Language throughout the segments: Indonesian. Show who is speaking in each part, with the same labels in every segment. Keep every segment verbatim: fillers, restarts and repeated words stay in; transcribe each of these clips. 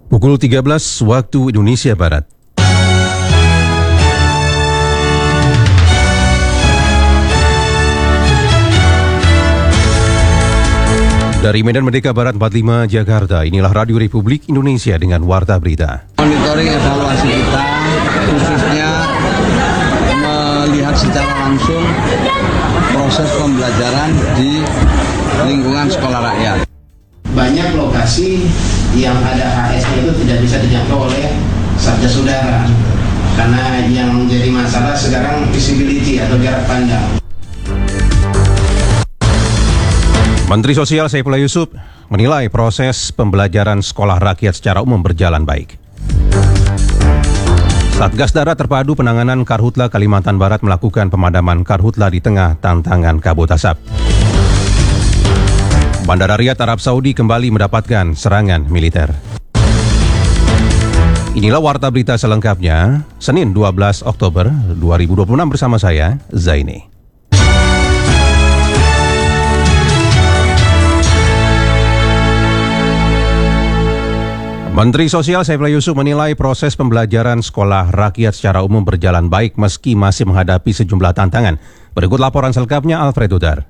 Speaker 1: Pukul tiga belas waktu Indonesia Barat. Dari Medan Merdeka Barat empat puluh lima Jakarta, inilah Radio Republik Indonesia dengan Warta Berita.
Speaker 2: Monitoring evaluasi kita khususnya melihat secara langsung proses pembelajaran di lingkungan sekolah rakyat.
Speaker 3: Banyak lokasi yang ada H S-nya itu tidak bisa dijangkau oleh Satgas Udara karena yang menjadi masalah sekarang visibility atau jarak pandang.
Speaker 1: Menteri Sosial Saifullah Yusuf menilai proses pembelajaran sekolah rakyat secara umum berjalan baik. Satgas Darat Terpadu Penanganan Karhutla Kalimantan Barat melakukan pemadaman karhutla di tengah tantangan kabut asap. Bandara Riyadh Arab Saudi kembali mendapatkan serangan militer. Inilah Warta Berita selengkapnya, Senin dua belas Oktober dua ribu dua puluh enam bersama saya, Zaini. Menteri Sosial Saifullah Yusuf menilai proses pembelajaran sekolah rakyat secara umum berjalan baik meski masih menghadapi sejumlah tantangan. Berikut laporan selengkapnya Alfred Udar.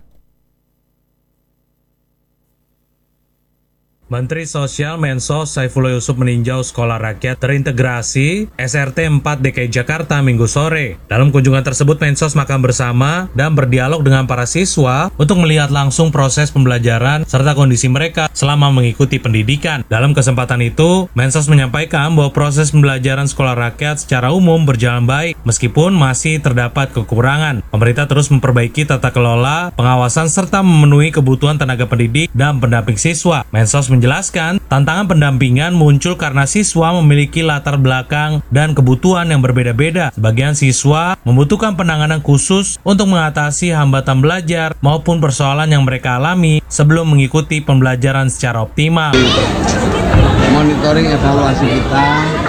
Speaker 4: Menteri Sosial Mensos Saifullah Yusuf meninjau sekolah rakyat terintegrasi S R T empat D K I Jakarta Minggu sore. Dalam kunjungan tersebut, Mensos makan bersama dan berdialog dengan para siswa untuk melihat langsung proses pembelajaran serta kondisi mereka selama mengikuti pendidikan. Dalam kesempatan itu, Mensos menyampaikan bahwa proses pembelajaran sekolah rakyat secara umum berjalan baik meskipun masih terdapat kekurangan. Pemerintah terus memperbaiki tata kelola, pengawasan serta memenuhi kebutuhan tenaga pendidik dan pendamping siswa. Mensos menjelaskan, tantangan pendampingan muncul karena siswa memiliki latar belakang dan kebutuhan yang berbeda-beda. Sebagian siswa membutuhkan penanganan khusus untuk mengatasi hambatan belajar maupun persoalan yang mereka alami sebelum mengikuti pembelajaran secara optimal.
Speaker 2: Monitoring evaluasi kita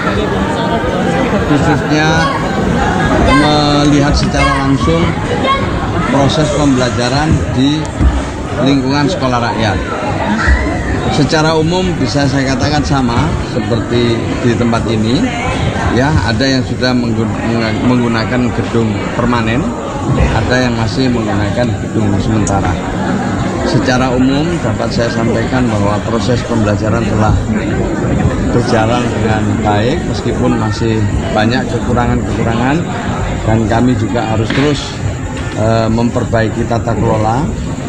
Speaker 2: khususnya melihat secara langsung proses pembelajaran di lingkungan sekolah rakyat. Secara umum bisa saya katakan sama seperti di tempat ini, ya ada yang sudah menggunakan gedung permanen, ada yang masih menggunakan gedung sementara. Secara umum dapat saya sampaikan bahwa proses pembelajaran telah berjalan dengan baik meskipun masih banyak kekurangan-kekurangan dan kami juga harus terus e, memperbaiki tata kelola,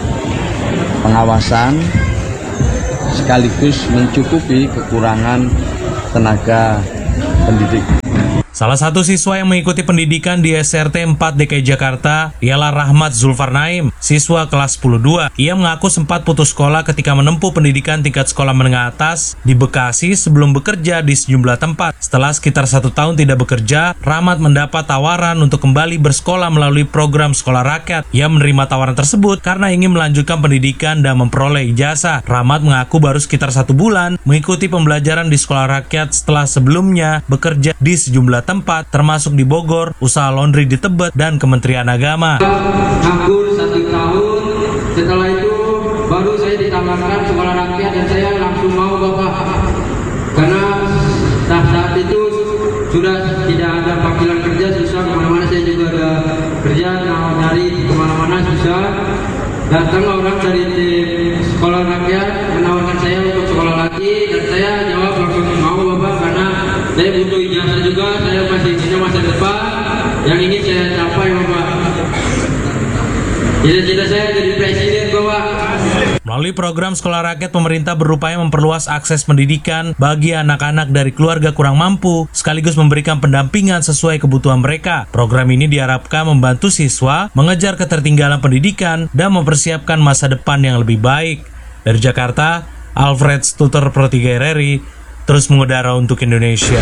Speaker 2: pengawasan, sekaligus mencukupi kekurangan tenaga pendidik.
Speaker 4: Salah satu siswa yang mengikuti pendidikan di S R T empat D K I Jakarta ialah Rahmat Zulfarnaim, siswa kelas sepuluh dua. Ia mengaku sempat putus sekolah ketika menempuh pendidikan tingkat sekolah menengah atas di Bekasi sebelum bekerja di sejumlah tempat. Setelah sekitar satu tahun tidak bekerja, Rahmat mendapat tawaran untuk kembali bersekolah melalui program sekolah rakyat. Ia menerima tawaran tersebut karena ingin melanjutkan pendidikan dan memperoleh ijazah. Rahmat mengaku baru sekitar satu bulan mengikuti pembelajaran di sekolah rakyat setelah sebelumnya bekerja di sejumlah tempat termasuk di Bogor, usaha laundry di Tebet, dan Kementerian Agama.
Speaker 5: Nganggur satu tahun, setelah itu baru saya ditawarkan sekolah rakyat dan saya langsung mau Bapak. Karena saat itu sudah tidak ada panggilan kerja, susah kemana-mana, saya juga ada kerja, mau nyari kemana-mana susah. Datang orang dari tim sekolah rakyat menawarkan saya untuk sekolah lagi dan saya jawab langsung mau Bapak karena saya butuh ijazah juga, saya masih punya masa depan yang ingin saya capai Bapak. Cita-cita saya jadi presiden Bapak.
Speaker 4: Melalui program sekolah rakyat, pemerintah berupaya memperluas akses pendidikan bagi anak-anak dari keluarga kurang mampu, sekaligus memberikan pendampingan sesuai kebutuhan mereka. Program ini diharapkan membantu siswa mengejar ketertinggalan pendidikan dan mempersiapkan masa depan yang lebih baik. Dari Jakarta, Alfred Stuter Pro tiga R R I, terus mengudara untuk Indonesia.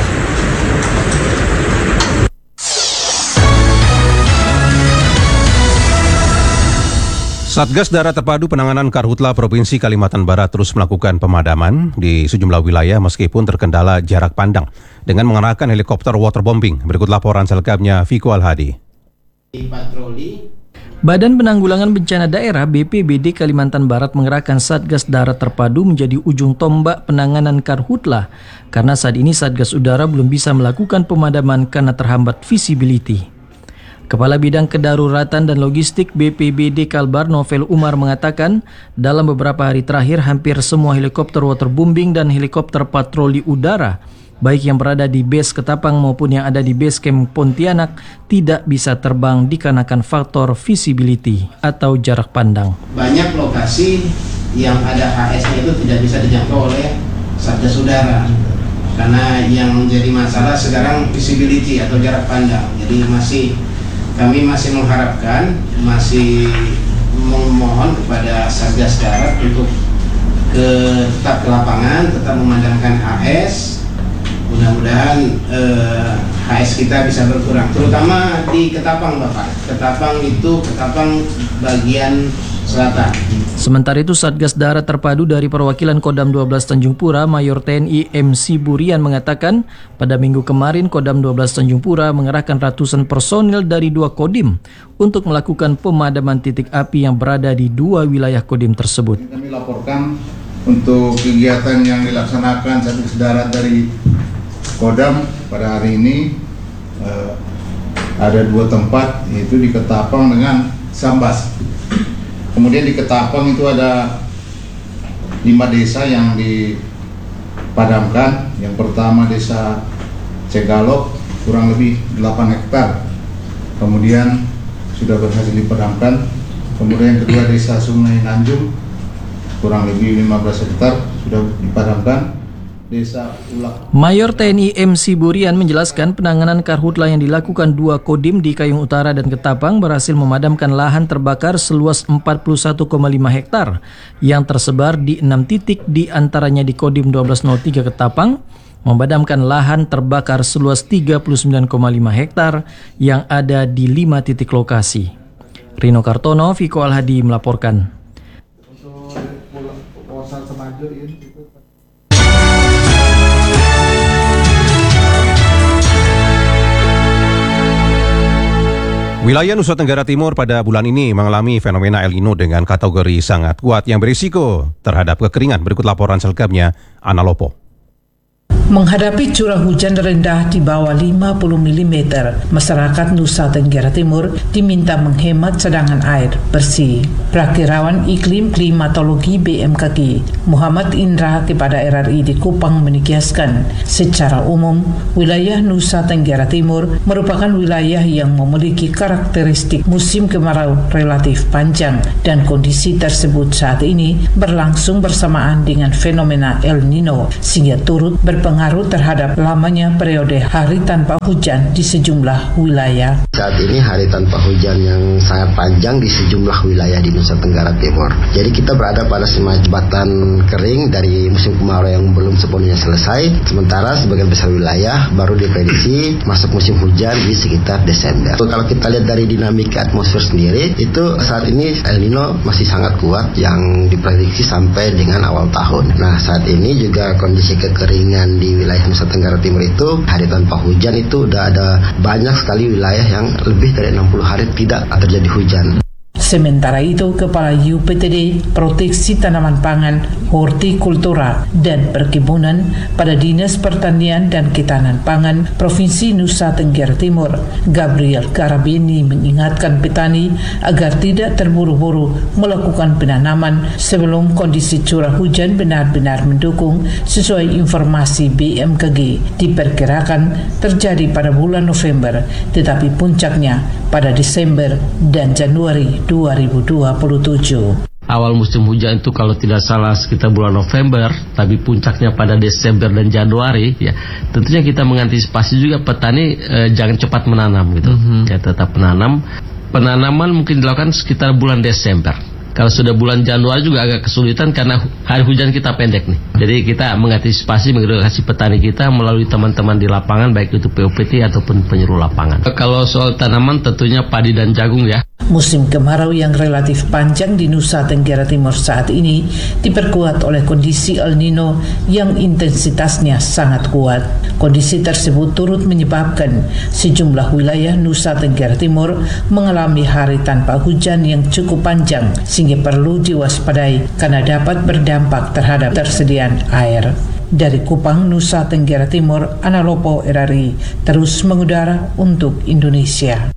Speaker 1: Satgas Darat Terpadu Penanganan Karhutla Provinsi Kalimantan Barat terus melakukan pemadaman di sejumlah wilayah meskipun terkendala jarak pandang dengan mengerahkan helikopter waterbombing. Berikut laporan selengkapnya Viko Al-Hadi.
Speaker 3: Patroli
Speaker 6: Badan Penanggulangan Bencana Daerah B P B D Kalimantan Barat mengerahkan Satgas Darat Terpadu menjadi ujung tombak penanganan karhutlah karena saat ini Satgas Udara belum bisa melakukan pemadaman karena terhambat visibility. Kepala Bidang Kedaruratan dan Logistik B P B D Kalbar Novel Umar mengatakan dalam beberapa hari terakhir hampir semua helikopter waterbombing dan helikopter patroli udara baik yang berada di base Ketapang maupun yang ada di base camp Pontianak tidak bisa terbang dikarenakan faktor visibility atau jarak pandang.
Speaker 3: Banyak lokasi yang ada H S-nya itu tidak bisa dijangkau oleh Satgas Udara karena yang menjadi masalah sekarang visibility atau jarak pandang. Jadi masih kami masih mengharapkan, masih memohon kepada Satgas Darat untuk ke, tetap ke lapangan, tetap memandangkan H S. Mudah-mudahan eh, H S kita bisa berkurang, terutama di Ketapang, Bapak. Ketapang itu Ketapang bagian selatan.
Speaker 6: Sementara itu Satgas Darat Terpadu dari perwakilan Kodam dua belas Tanjung Pura, Mayor T N I M C Burian mengatakan pada minggu kemarin Kodam dua belas Tanjung Pura mengerahkan ratusan personil dari dua kodim untuk melakukan pemadaman titik api yang berada di dua wilayah kodim tersebut.
Speaker 7: Kami laporkan untuk kegiatan yang dilaksanakan Satgas Darat dari Kodam pada hari ini eh, ada dua tempat, yaitu di Ketapang dengan Sambas. Kemudian di Ketapang itu ada lima desa yang dipadamkan. Yang pertama desa Cegalok kurang lebih delapan hektar, kemudian sudah berhasil dipadamkan. Kemudian yang kedua desa Sungai Nanjung kurang lebih lima belas hektar sudah dipadamkan. Desa Ulak.
Speaker 6: Mayor T N I M C Burian menjelaskan penanganan karhutlah yang dilakukan dua kodim di Kayung Utara dan Ketapang berhasil memadamkan lahan terbakar seluas empat puluh satu koma lima hektar yang tersebar di enam titik, di antaranya di kodim dua belas nol tiga Ketapang, memadamkan lahan terbakar seluas tiga puluh sembilan koma lima hektar yang ada di lima titik lokasi. Rino Kartono, Viko Alhadi melaporkan.
Speaker 1: Wilayah Nusa Tenggara Timur pada bulan ini mengalami fenomena El Nino dengan kategori sangat kuat yang berisiko terhadap kekeringan. Berikut laporan selengkapnya, Ana Lopo.
Speaker 8: Menghadapi curah hujan rendah di bawah lima puluh milimeter, masyarakat Nusa Tenggara Timur diminta menghemat cadangan air bersih. Prakirawan Iklim Klimatologi B M K G, Muhammad Indra kepada R R I di Kupang menegaskan, secara umum wilayah Nusa Tenggara Timur merupakan wilayah yang memiliki karakteristik musim kemarau relatif panjang dan kondisi tersebut saat ini berlangsung bersamaan dengan fenomena El Nino sehingga turut berpengaruh pengaruh terhadap lamanya periode hari tanpa hujan di sejumlah wilayah.
Speaker 9: Saat ini hari tanpa hujan yang sangat panjang di sejumlah wilayah di Nusa Tenggara Timur. Jadi kita berada pada semacam jembatan kering dari musim kemarau yang belum sepenuhnya selesai. Sementara sebagian besar wilayah baru diprediksi masuk musim hujan di sekitar Desember. Kalau kita lihat dari dinamika atmosfer sendiri, itu saat ini El Nino masih sangat kuat yang diprediksi sampai dengan awal tahun. Nah, saat ini juga kondisi kekeringan di wilayah Nusa Tenggara Timur itu hari tanpa hujan itu udah ada banyak sekali wilayah yang lebih dari enam puluh hari tidak terjadi hujan.
Speaker 8: Sementara itu, Kepala U P T D Proteksi Tanaman Pangan, Hortikultura dan Perkebunan pada Dinas Pertanian dan Ketahanan Pangan Provinsi Nusa Tenggara Timur, Gabriel Karabini mengingatkan petani agar tidak terburu-buru melakukan penanaman sebelum kondisi curah hujan benar-benar mendukung sesuai informasi B M K G. Diperkirakan terjadi pada bulan November, tetapi puncaknya pada Desember dan Januari dua ribu dua puluh tujuh.
Speaker 10: Awal musim hujan itu kalau tidak salah sekitar bulan November, tapi puncaknya pada Desember dan Januari, ya tentunya kita mengantisipasi juga petani eh, jangan cepat menanam gitu, mm-hmm. ya tetap menanam. Penanaman mungkin dilakukan sekitar bulan Desember. Kalau sudah bulan Januari juga agak kesulitan karena hari hujan kita pendek nih. Jadi kita mengantisipasi, mengedukasi petani kita melalui teman-teman di lapangan, baik itu P O P T ataupun penyuluh lapangan. Kalau soal tanaman tentunya padi dan jagung ya.
Speaker 8: Musim kemarau yang relatif panjang di Nusa Tenggara Timur saat ini diperkuat oleh kondisi El Nino yang intensitasnya sangat kuat. Kondisi tersebut turut menyebabkan sejumlah wilayah Nusa Tenggara Timur mengalami hari tanpa hujan yang cukup panjang sehingga perlu diwaspadai karena dapat berdampak terhadap tersediaan air. Dari Kupang, Nusa Tenggara Timur, Ana Lopo R R I terus mengudara untuk Indonesia.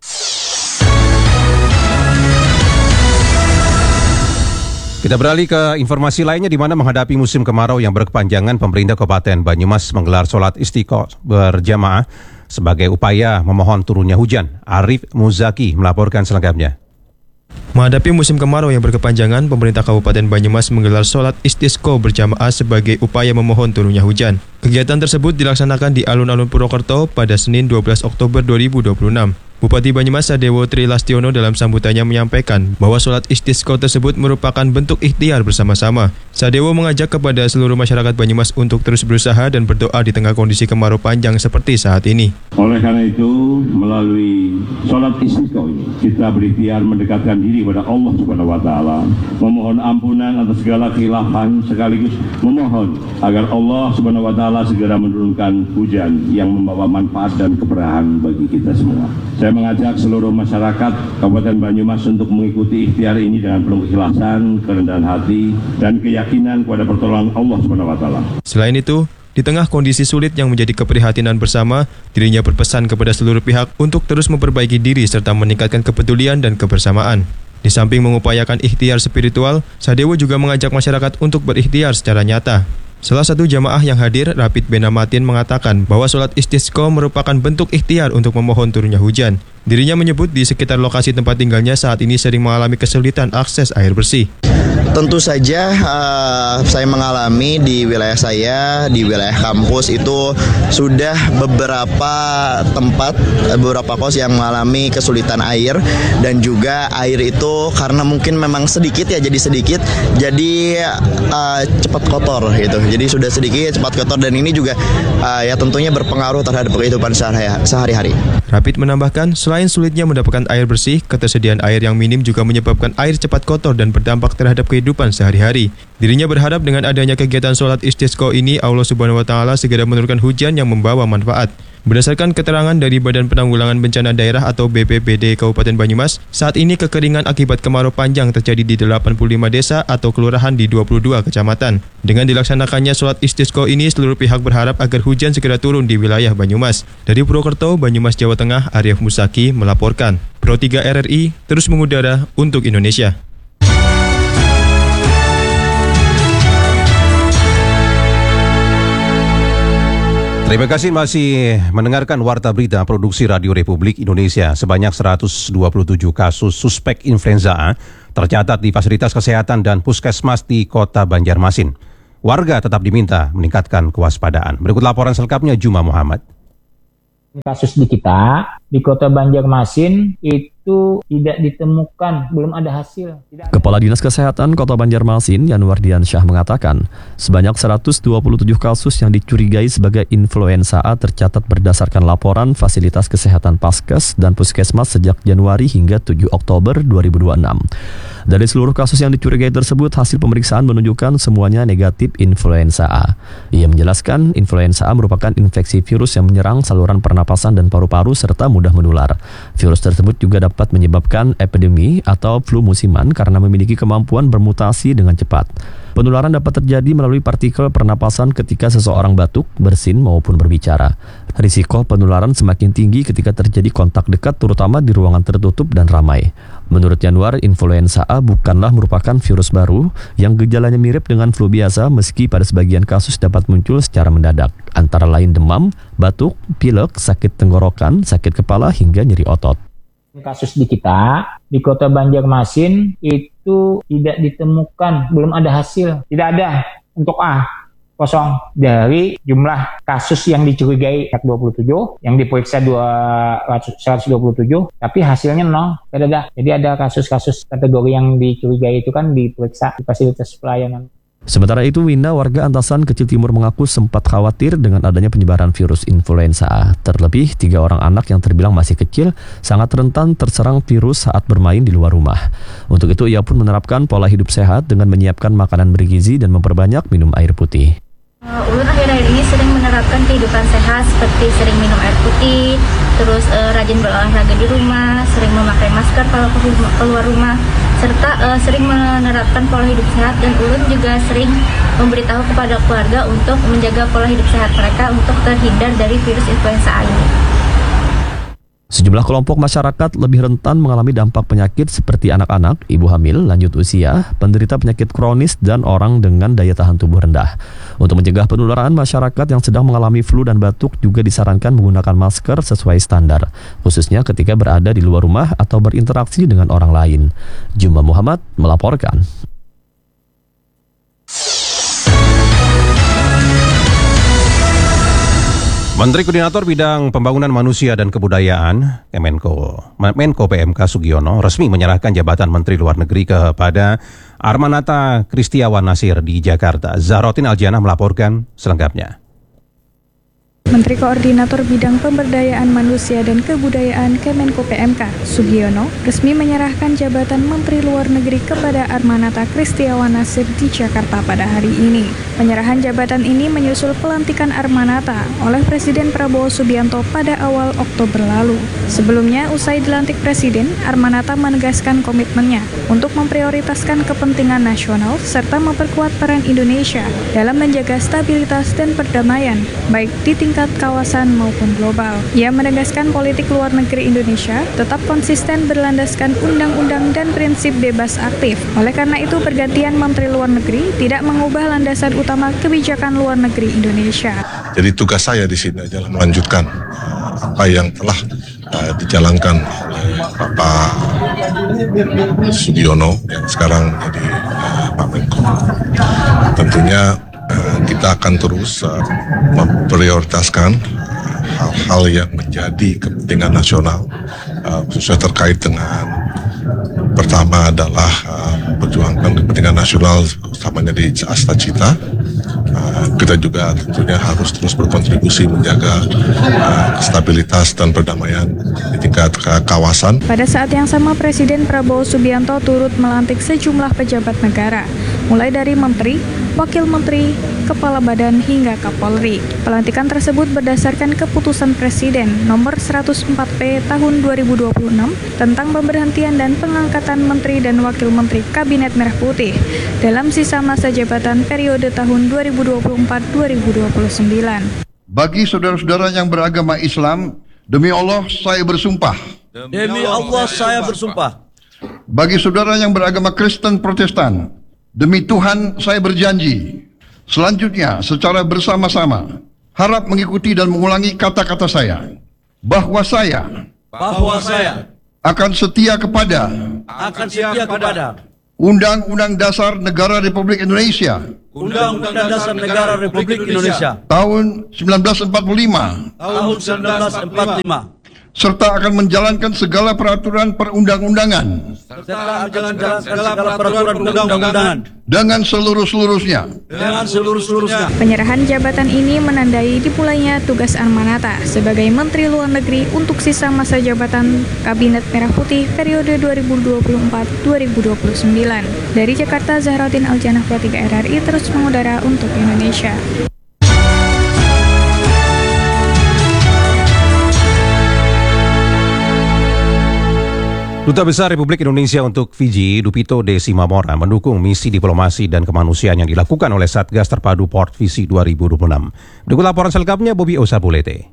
Speaker 1: Kita beralih ke informasi lainnya di mana menghadapi musim kemarau yang berkepanjangan, pemerintah Kabupaten Banyumas menggelar sholat istiqo berjamaah sebagai upaya memohon turunnya hujan. Arif Muzaki melaporkan selengkapnya.
Speaker 11: Menghadapi musim kemarau yang berkepanjangan, pemerintah Kabupaten Banyumas menggelar sholat istisqo berjamaah sebagai upaya memohon turunnya hujan. Kegiatan tersebut dilaksanakan di alun-alun Purwokerto pada Senin dua belas Oktober dua ribu dua puluh enam. Bupati Banyumas Sadewo Tri Lastiono dalam sambutannya menyampaikan bahwa sholat istisqo tersebut merupakan bentuk ikhtiar bersama-sama. Sadewo mengajak kepada seluruh masyarakat Banyumas untuk terus berusaha dan berdoa di tengah kondisi kemarau panjang seperti saat ini.
Speaker 12: Oleh karena itu, melalui sholat istisqo ini, kita berikhtiar mendekatkan diri kepada Allah Subhanahu wa Ta'ala, memohon ampunan atas segala khilafan, sekaligus memohon agar Allah Subhanahu wa Ta'ala segera menurunkan hujan yang membawa manfaat dan keberkahan bagi kita semua. Saya mengajak seluruh masyarakat Kabupaten Banyumas untuk mengikuti ikhtiar ini dengan penuh ikhlasan, kerendahan hati, dan keyakinan kepada pertolongan Allah Subhanahu wa Ta'ala.
Speaker 11: Selain itu, di tengah kondisi sulit yang menjadi keprihatinan bersama, dirinya berpesan kepada seluruh pihak untuk terus memperbaiki diri serta meningkatkan kepedulian dan kebersamaan. Di samping mengupayakan ikhtiar spiritual, Sadewo juga mengajak masyarakat untuk berikhtiar secara nyata. Salah satu jamaah yang hadir, Rapid Benamatin, mengatakan bahwa sholat istisqo merupakan bentuk ikhtiar untuk memohon turunnya hujan. Dirinya menyebut di sekitar lokasi tempat tinggalnya saat ini sering mengalami kesulitan akses air bersih.
Speaker 13: Tentu saja uh, saya mengalami di wilayah saya, di wilayah kampus itu sudah beberapa tempat, beberapa kos yang mengalami kesulitan air, dan juga air itu karena mungkin memang sedikit ya jadi sedikit, jadi uh, cepat kotor gitu. Jadi sudah sedikit cepat kotor dan ini juga uh, ya tentunya berpengaruh terhadap kehidupan sehari-hari.
Speaker 11: Rapid menambahkan, selain sulitnya mendapatkan air bersih, ketersediaan air yang minim juga menyebabkan air cepat kotor dan berdampak terhadap kehidupan sehari-hari. Dirinya berharap dengan adanya kegiatan sholat istisqo ini, Allah Subhanahu wa Ta'ala segera menurunkan hujan yang membawa manfaat. Berdasarkan keterangan dari Badan Penanggulangan Bencana Daerah atau B P B D Kabupaten Banyumas, saat ini kekeringan akibat kemarau panjang terjadi di delapan puluh lima desa atau kelurahan di dua puluh dua kecamatan. Dengan dilaksanakannya sholat istisqo ini, seluruh pihak berharap agar hujan segera turun di wilayah Banyumas. Dari Purwokerto, Banyumas, Jawa Tengah, Arif Muzaki melaporkan. Pro tiga R R I terus mengudara untuk Indonesia.
Speaker 1: Terima kasih masih mendengarkan Warta Berita Produksi Radio Republik Indonesia. Sebanyak seratus dua puluh tujuh kasus suspek influenza A tercatat di fasilitas kesehatan dan puskesmas di Kota Banjarmasin. Warga tetap diminta meningkatkan kewaspadaan. Berikut laporan selengkapnya Juma Muhammad.
Speaker 14: Kasus di kita, di Kota Banjarmasin itu tidak ditemukan, belum ada hasil. Tidak ada.
Speaker 15: Kepala Dinas Kesehatan Kota Banjarmasin, Yanwardiansyah, mengatakan sebanyak seratus dua puluh tujuh kasus yang dicurigai sebagai influenza A tercatat berdasarkan laporan fasilitas kesehatan Paskes dan Puskesmas sejak Januari hingga tujuh Oktober dua ribu dua puluh enam. Dari seluruh kasus yang dicurigai tersebut, hasil pemeriksaan menunjukkan semuanya negatif influenza A. Ia menjelaskan influenza A merupakan infeksi virus yang menyerang saluran pernapasan dan paru-paru serta mudah menular. Virus tersebut juga dapat menyebabkan epidemi atau flu musiman karena memiliki kemampuan bermutasi dengan cepat. Penularan dapat terjadi melalui partikel pernapasan ketika seseorang batuk, bersin maupun berbicara. Risiko penularan semakin tinggi ketika terjadi kontak dekat, terutama di ruangan tertutup dan ramai. Menurut Yanwar, influenza A bukanlah merupakan virus baru yang gejalanya mirip dengan flu biasa, meski pada sebagian kasus dapat muncul secara mendadak, antara lain demam, batuk, pilek, sakit tenggorokan, sakit kepala, hingga nyeri otot.
Speaker 14: Kasus di kita, di Kota Banjarmasin itu tidak ditemukan, belum ada hasil, tidak ada untuk A. kosong. Dari jumlah kasus yang dicurigai seratus dua puluh tujuh, yang diperiksa seratus dua puluh tujuh, tapi hasilnya nol. Jadi ada kasus-kasus kategori yang dicurigai itu kan diperiksa di fasilitas pelayanan.
Speaker 15: Sementara itu, Winda, warga Antasan Kecil Timur, mengaku sempat khawatir dengan adanya penyebaran virus influenza A. Terlebih, tiga orang anak yang terbilang masih kecil sangat rentan terserang virus saat bermain di luar rumah. Untuk itu, ia pun menerapkan pola hidup sehat dengan menyiapkan makanan bergizi dan memperbanyak minum air putih.
Speaker 16: Uh, Ulun akhir-akhir ini sering menerapkan kehidupan sehat seperti sering minum air putih, terus uh, rajin berolahraga di rumah, sering memakai masker kalau keluar rumah, serta uh, sering menerapkan pola hidup sehat, dan Ulun juga sering memberitahu kepada keluarga untuk menjaga pola hidup sehat mereka untuk terhindar dari virus influenza A ini.
Speaker 15: Sejumlah kelompok masyarakat lebih rentan mengalami dampak penyakit seperti anak-anak, ibu hamil, lanjut usia, penderita penyakit kronis, dan orang dengan daya tahan tubuh rendah. Untuk mencegah penularan, masyarakat yang sedang mengalami flu dan batuk juga disarankan menggunakan masker sesuai standar, khususnya ketika berada di luar rumah atau berinteraksi dengan orang lain. Juma Muhammad melaporkan.
Speaker 1: Menteri Koordinator Bidang Pembangunan Manusia dan Kebudayaan, Kemenko, Menko P M K Sugiono, resmi menyerahkan jabatan Menteri Luar Negeri kepada Armanata Kristiawan Nasir di Jakarta. Zahrotin Aljanah melaporkan selengkapnya.
Speaker 17: Menteri Koordinator Bidang Pemberdayaan Manusia dan Kebudayaan Kemenko P M K, Sugiono, resmi menyerahkan jabatan Menteri Luar Negeri kepada Armanata Kristiawan Nasir di Jakarta pada hari ini. Penyerahan jabatan ini menyusul pelantikan Armanata oleh Presiden Prabowo Subianto pada awal Oktober lalu. Sebelumnya, usai dilantik Presiden, Armanata menegaskan komitmennya untuk memprioritaskan kepentingan nasional serta memperkuat peran Indonesia dalam menjaga stabilitas dan perdamaian, baik di tingkat kawasan maupun global. Ia menegaskan politik luar negeri Indonesia tetap konsisten berlandaskan undang-undang dan prinsip bebas aktif. Oleh karena itu, pergantian Menteri Luar Negeri tidak mengubah landasan utama kebijakan luar negeri Indonesia.
Speaker 18: Jadi tugas saya di sini adalah melanjutkan apa yang telah uh, dijalankan oleh Bapak Sugiono yang sekarang jadi uh, Pak Menko. Tentunya uh, kita akan terus uh, memprioritaskan hal-hal yang menjadi kepentingan nasional, uh, khususnya terkait dengan pertama adalah uh, memperjuangkan kepentingan nasional utamanya di Astacita. Uh, kita juga tentunya harus terus berkontribusi menjaga uh, stabilitas dan perdamaian di tingkat uh, kawasan.
Speaker 17: Pada saat yang sama, Presiden Prabowo Subianto turut melantik sejumlah pejabat negara, mulai dari menteri, wakil menteri, kepala badan hingga Kapolri. Pelantikan tersebut berdasarkan keputusan Presiden nomor seratus empat P tahun dua ribu dua puluh enam tentang pemberhentian dan pengangkatan menteri dan wakil menteri Kabinet Merah Putih dalam sisa masa jabatan periode tahun dua ribu dua puluh empat sampai dua ribu dua puluh sembilan.
Speaker 19: Bagi saudara-saudara yang beragama Islam, demi Allah saya bersumpah.
Speaker 20: Demi Allah saya bersumpah.
Speaker 19: Bagi saudara yang beragama Kristen Protestan, demi Tuhan saya berjanji. Selanjutnya, secara bersama-sama, harap mengikuti dan mengulangi kata-kata saya. Bahwa saya,
Speaker 20: bahwa saya
Speaker 19: akan setia kepada,
Speaker 20: akan setia kepada
Speaker 19: Undang-Undang Dasar Negara Republik Indonesia,
Speaker 20: Undang-Undang Dasar Negara Republik Indonesia
Speaker 19: tahun seribu sembilan ratus empat puluh lima,
Speaker 20: tahun seribu sembilan ratus empat puluh lima,
Speaker 19: serta akan menjalankan segala peraturan perundang-undangan,
Speaker 20: serta menjalankan segala peraturan perundang-undangan
Speaker 19: dengan seluruh-seluruhnya.
Speaker 20: Dengan seluruh-seluruhnya.
Speaker 17: Penyerahan jabatan ini menandai dimulainya tugas Armanata sebagai Menteri Luar Negeri untuk sisa masa jabatan Kabinet Merah Putih periode dua ribu dua puluh empat sampai dua ribu dua puluh sembilan. Dari Jakarta, Zahrotin Aljanah, Pro tiga R R I terus mengudara untuk Indonesia.
Speaker 1: Duta Besar Republik Indonesia untuk Fiji, Dupito De Simamora, mendukung misi diplomasi dan kemanusiaan yang dilakukan oleh Satgas Terpadu Port Visi dua ribu dua puluh enam. Berikut laporan selengkapnya Bobby Osabulete.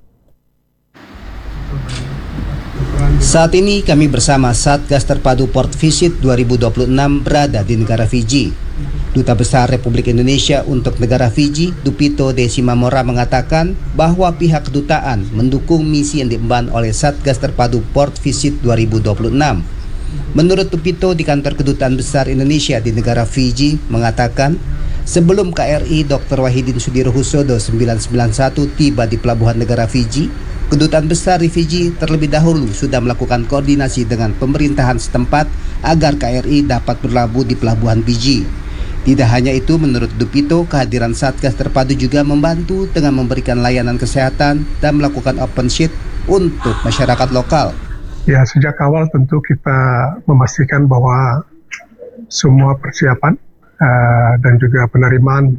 Speaker 21: Saat ini kami bersama Satgas Terpadu Port Visit dua ribu dua puluh enam berada di negara Fiji. Duta Besar Republik Indonesia untuk negara Fiji, Dupito De Simamora, mengatakan bahwa pihak kedutaan mendukung misi yang diemban oleh Satgas Terpadu Port Visit dua ribu dua puluh enam. Menurut Dupito di kantor Kedutaan Besar Indonesia di negara Fiji mengatakan, Sebelum K R I Doktor Wahidin Sudirohusodo sembilan sembilan satu tiba di pelabuhan negara Fiji, Kedutaan Besar di Fiji terlebih dahulu sudah melakukan koordinasi dengan pemerintahan setempat agar K R I dapat berlabuh di pelabuhan Fiji. Tidak hanya itu, menurut Dupito, kehadiran Satgas Terpadu juga membantu dengan memberikan layanan kesehatan dan melakukan open shift untuk masyarakat lokal.
Speaker 2: Ya, sejak awal tentu kita memastikan bahwa semua persiapan uh, dan juga penerimaan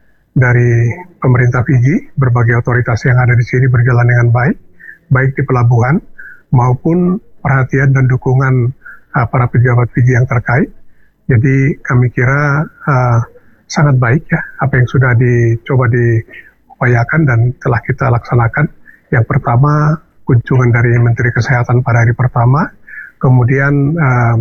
Speaker 2: dari pemerintah Fiji, berbagai otoritas yang ada di sini berjalan dengan baik, baik di pelabuhan maupun perhatian dan dukungan uh, para pejabat Fiji yang terkait. Jadi kami kira uh, sangat baik ya apa yang sudah dicoba diupayakan dan telah kita laksanakan. Yang pertama, kunjungan dari Menteri Kesehatan pada hari pertama, kemudian uh,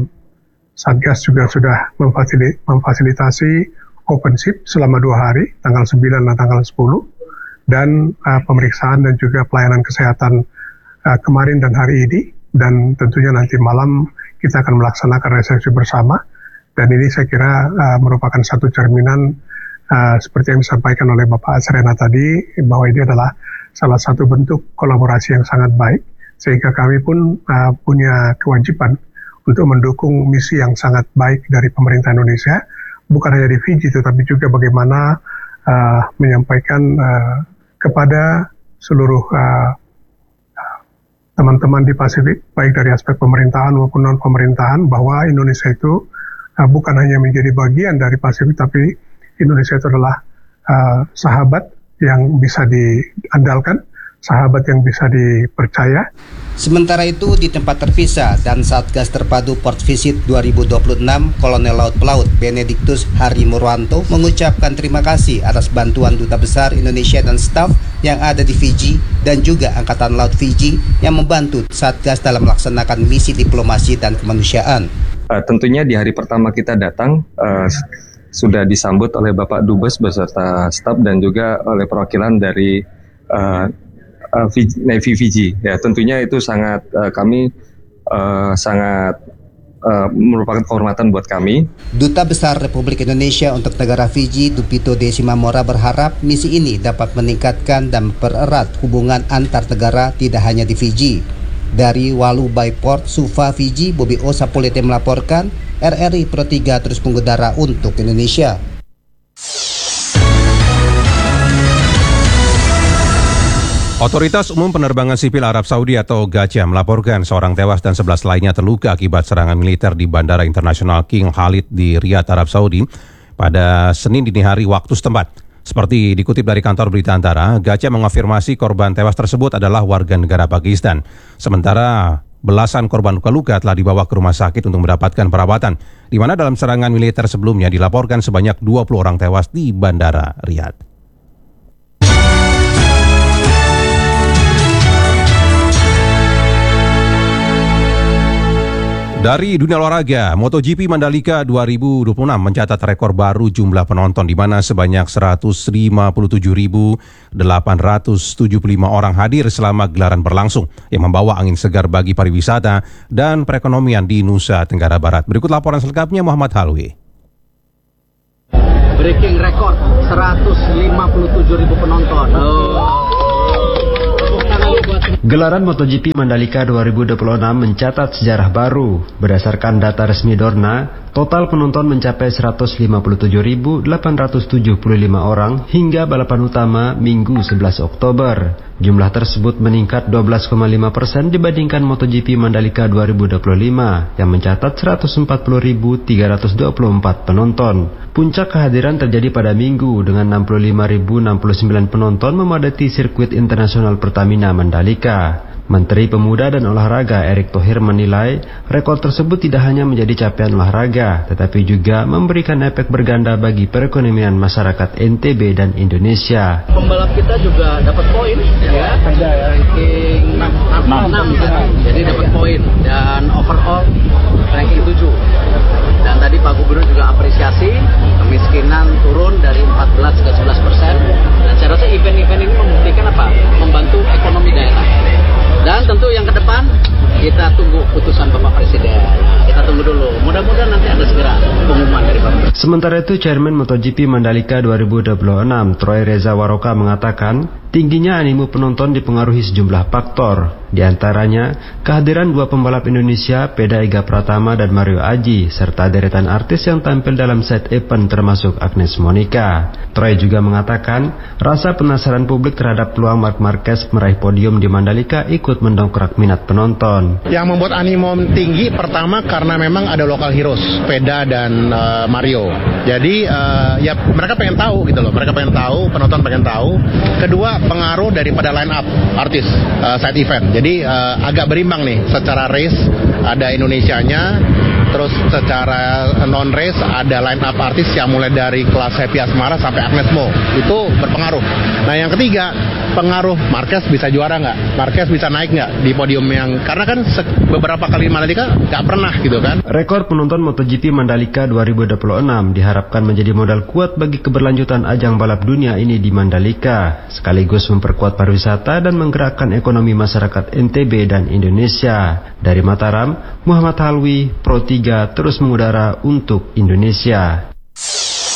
Speaker 2: Satgas juga sudah memfasil- memfasilitasi open shift selama dua hari, tanggal sembilan dan tanggal sepuluh, dan uh, pemeriksaan dan juga pelayanan kesehatan uh, kemarin dan hari ini, dan tentunya nanti malam kita akan melaksanakan resepsi bersama. Dan ini saya kira uh, merupakan satu cerminan uh, seperti yang disampaikan oleh Bapak Asrena tadi, bahwa ini adalah salah satu bentuk kolaborasi yang sangat baik, sehingga kami pun uh, punya kewajiban untuk mendukung misi yang sangat baik dari pemerintah Indonesia, bukan hanya di Fiji, tetapi juga bagaimana uh, menyampaikan uh, kepada seluruh uh, teman-teman di Pasifik, baik dari aspek pemerintahan maupun non-pemerintahan, bahwa Indonesia itu uh, bukan hanya menjadi bagian dari Pasifik, tapi Indonesia itu adalah uh, sahabat yang bisa diandalkan, sahabat yang bisa dipercaya.
Speaker 21: Sementara itu, di tempat terpisah dan Satgas Terpadu Port Visit dua ribu dua puluh enam, Kolonel Laut Pelaut Benedictus Hari Murwanto mengucapkan terima kasih atas bantuan Duta Besar Indonesia dan staf yang ada di Fiji dan juga Angkatan Laut Fiji yang membantu Satgas dalam melaksanakan misi diplomasi dan kemanusiaan.
Speaker 22: Uh, tentunya di hari pertama kita datang, uh, sudah disambut oleh Bapak Dubes beserta staf dan juga oleh perwakilan dari uh, uh, Navy Fiji. Ya, tentunya itu sangat uh, kami uh, sangat uh, merupakan kehormatan buat kami.
Speaker 21: Duta Besar Republik Indonesia untuk negara Fiji, Dupito D. Simamora, berharap misi ini dapat meningkatkan dan mempererat hubungan antar negara tidak hanya di Fiji. Dari Walubai Port, Suva, Fiji, Bobby O. Sapulete melaporkan. R R I Pro tiga terus mengudara untuk Indonesia.
Speaker 1: Otoritas Umum Penerbangan Sipil Arab Saudi atau GACA melaporkan seorang tewas dan sebelas lainnya terluka akibat serangan militer di Bandara Internasional King Khalid di Riyadh, Arab Saudi pada Senin dini hari waktu setempat. Seperti dikutip dari kantor berita Antara, GACA mengonfirmasi korban tewas tersebut adalah warga negara Pakistan. Sementara belasan korban luka-luka telah dibawa ke rumah sakit untuk mendapatkan perawatan, di mana dalam serangan militer sebelumnya dilaporkan sebanyak dua puluh orang tewas di Bandara Riyadh. Dari dunia olahraga, MotoGP Mandalika dua ribu dua puluh enam mencatat rekor baru jumlah penonton di mana sebanyak seratus lima puluh tujuh ribu delapan ratus tujuh puluh lima orang hadir selama gelaran berlangsung yang membawa angin segar bagi pariwisata dan perekonomian di Nusa Tenggara Barat. Berikut laporan selengkapnya Muhammad Halwi.
Speaker 23: Breaking record seratus lima puluh tujuh ribu penonton. Oh.
Speaker 24: Gelaran MotoGP Mandalika dua ribu dua puluh enam mencatat sejarah baru. Berdasarkan data resmi Dorna, total penonton mencapai seratus lima puluh tujuh ribu delapan ratus tujuh puluh lima orang hingga balapan utama Minggu sebelas Oktober. Jumlah tersebut meningkat dua belas koma lima persen dibandingkan MotoGP Mandalika dua ribu dua puluh lima yang mencatat seratus empat puluh ribu tiga ratus dua puluh empat penonton. Puncak kehadiran terjadi pada Minggu dengan enam puluh lima ribu enam puluh sembilan penonton memadati sirkuit internasional Pertamina Mandalika. Menteri Pemuda dan Olahraga Erick Thohir menilai rekor tersebut tidak hanya menjadi capaian olahraga, tetapi juga memberikan efek berganda bagi perekonomian masyarakat N T B dan Indonesia.
Speaker 23: Pembalap kita juga dapat poin, ya, ranking enam, jadi dapat poin, dan overall ranking tujuh. Dan tadi Pak Gubernur juga apresiasi kemiskinan turun dari empat belas ke sebelas persen. Dan saya rasa event-event ini membuktikan apa? Membantu ekonomi daerah. Dan tentu yang ke depan kita tunggu putusan Bapak Presiden. Kita tunggu dulu. Mudah-mudahan nanti ada segera pengumuman dari Bapak Presiden.
Speaker 24: Sementara itu, Chairman MotoGP Mandalika dua ribu dua puluh enam, Troy Reza Waroka mengatakan, tingginya animo penonton dipengaruhi sejumlah faktor. Di antaranya, kehadiran dua pembalap Indonesia, Peda Ega Pratama dan Mario Aji, serta deretan artis yang tampil dalam side event termasuk Agnes Monica. Troy juga mengatakan, rasa penasaran publik terhadap peluang Marc Marquez meraih podium di Mandalika ikut mendongkrak minat penonton.
Speaker 3: Yang membuat animo tinggi pertama karena memang ada local heroes, Peda dan uh, Mario. Jadi uh, ya mereka pengen tahu gitu loh, mereka pengen tahu, penonton pengen tahu. Kedua, pengaruh daripada line up artis uh, side event. Jadi uh, agak berimbang nih, secara race ada Indonesianya, terus secara non race ada line up artis yang mulai dari kelas Happy Asmara sampai Agnes Mo. Itu berpengaruh. Nah yang ketiga, pengaruh Marquez bisa juara nggak? Marquez bisa naik nggak di podium yang, karena kan beberapa kali Mandalika nggak pernah gitu kan.
Speaker 24: Rekor penonton MotoGP Mandalika dua ribu dua puluh enam diharapkan menjadi modal kuat bagi keberlanjutan ajang balap dunia ini di Mandalika, sekaligus memperkuat pariwisata dan menggerakkan ekonomi masyarakat N T B dan Indonesia. Dari Mataram, Muhammad Halwi, Pro tiga terus mengudara untuk Indonesia.